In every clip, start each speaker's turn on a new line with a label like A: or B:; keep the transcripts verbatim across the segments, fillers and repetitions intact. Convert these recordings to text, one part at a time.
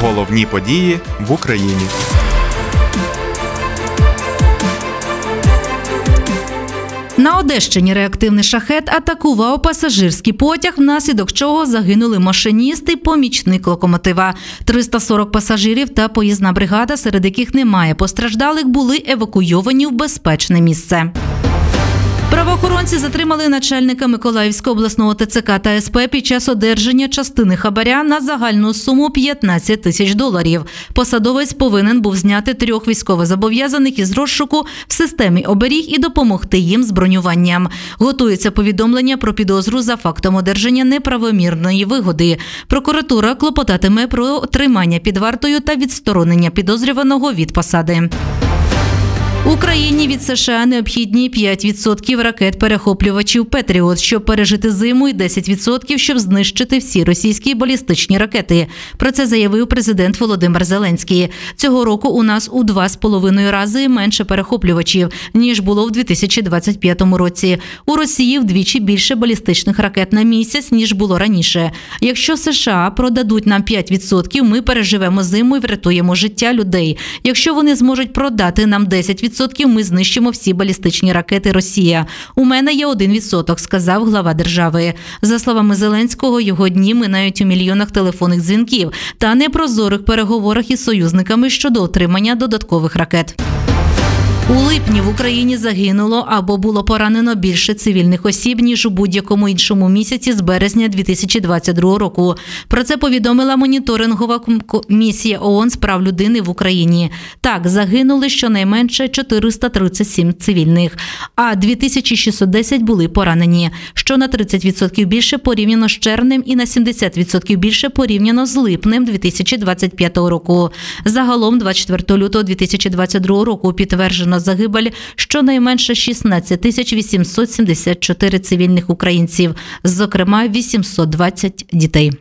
A: Головні події в Україні.
B: На Одещині реактивний шахед атакував пасажирський потяг, внаслідок чого загинули машиніст і помічник локомотива. триста сорок пасажирів та поїзна бригада, серед яких немає постраждалих, були евакуйовані в безпечне місце. Правоохоронці затримали начальника Миколаївського обласного ТЦК та ес пе під час одержання частини хабаря на загальну суму п'ятнадцять тисяч доларів. Посадовець повинен був зняти трьох військовозобов'язаних із розшуку в системі оберіг і допомогти їм з бронюванням. Готується повідомлення про підозру за фактом одержання неправомірної вигоди. Прокуратура клопотатиме про тримання під вартою та відсторонення підозрюваного від посади. Україні від США необхідні п'ять відсотків ракет-перехоплювачів «Петріот», щоб пережити зиму, і десять відсотків, щоб знищити всі російські балістичні ракети. Про це заявив президент Володимир Зеленський. Цього року у нас у два з половиною рази менше перехоплювачів, ніж було в дві тисячі двадцять п'ятому році. У Росії вдвічі більше балістичних ракет на місяць, ніж було раніше. Якщо США продадуть нам п'ять відсотків, ми переживемо зиму і врятуємо життя людей. Якщо вони зможуть продати нам десять відсотків, ми знищимо всі балістичні ракети Росія. У мене є один відсоток, сказав глава держави. За словами Зеленського, його дні минають у мільйонах телефонних дзвінків та непрозорих переговорах із союзниками щодо отримання додаткових ракет. У липні в Україні загинуло або було поранено більше цивільних осіб, ніж у будь-якому іншому місяці з березня дві тисячі двадцять другого року. Про це повідомила моніторингова місія ООН з прав людини в Україні. Так, загинули щонайменше чотириста тридцять сім цивільних, а дві тисячі шістсот десять були поранені, що на тридцять відсотків більше порівняно з червнем і на сімдесят відсотків більше порівняно з липнем дві тисячі двадцять п'ятого року. Загалом двадцять четвертого лютого дві тисячі двадцять другого року підтверджено загибель щонайменше шістнадцять тисяч вісімсот сімдесят чотири цивільних українців, зокрема вісімсот двадцять дітей.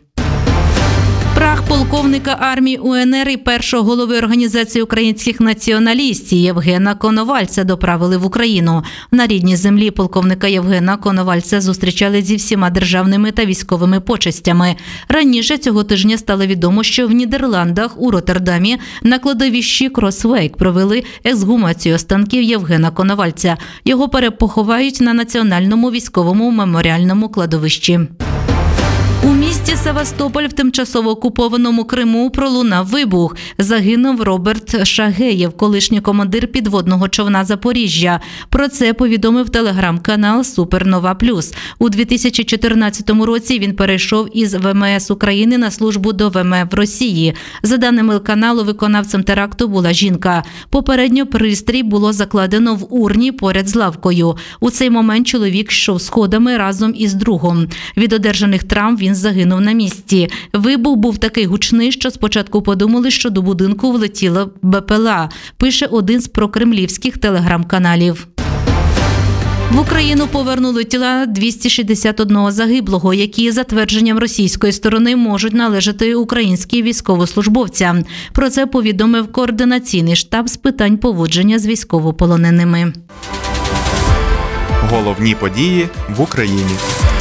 B: Прах полковника армії у ен ер і першого голови Організації українських націоналістів Євгена Коновальця доправили в Україну. На рідній землі полковника Євгена Коновальця зустрічали зі всіма державними та військовими почестями. Раніше цього тижня стало відомо, що в Нідерландах у Роттердамі на кладовищі Кросвейк провели ексгумацію останків Євгена Коновальця. Його перепоховають на Національному військовому меморіальному кладовищі. У місті Севастополь в тимчасово окупованому Криму пролунав вибух. Загинув Роберт Шагеєв, колишній командир підводного човна «Запоріжжя». Про це повідомив телеграм-канал «Супернова Плюс». У дві тисячі чотирнадцятому році він перейшов із ве ем ес України на службу до ве ем е в Росії. За даними каналу, виконавцем теракту була жінка. Попередньо пристрій було закладено в урні поряд з лавкою. У цей момент чоловік йшов сходами разом із другом. Від одержаних травм він загинув на місці. Вибух був такий гучний, що спочатку подумали, що до будинку влетіла бе пе ел а, пише один з прокремлівських телеграм-каналів. В Україну повернули тіла двісті шістдесят одного загиблого, які, за твердженням російської сторони, можуть належати українським військовослужбовцям. Про це повідомив координаційний штаб з питань поводження з військовополоненими.
A: Головні події в Україні.